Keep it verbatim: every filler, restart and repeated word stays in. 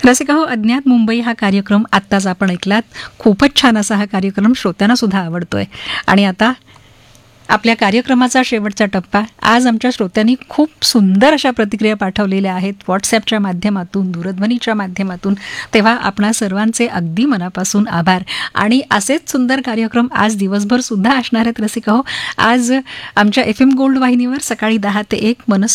रसिका हो, अज्ञात मुंबई हा कार्यक्रम आत्ताच आपण ऐकलात. खूपच छान असा हा कार्यक्रम श्रोत्यांना सुद्धा आवडतोय. आणि आता आपल्या कार्यक्रमाचा शेवटचा टप्पा. आज आमच्या श्रोत्यांनी खूप सुंदर अशा प्रतिक्रिया पाठवलेल्या आहेत व्हॉट्सॲपच्या माध्यमातून, दूरध्वनीच्या माध्यमातून. तेव्हा आपणा सर्वांचे अगदी मनापासून आभार. आणि असेच सुंदर कार्यक्रम आज दिवसभर सुद्धा असणार आहेत रसिका हो. आज आमच्या एफ एम गोल्ड वाहिनीवर सकाळी दहा ते एक मनस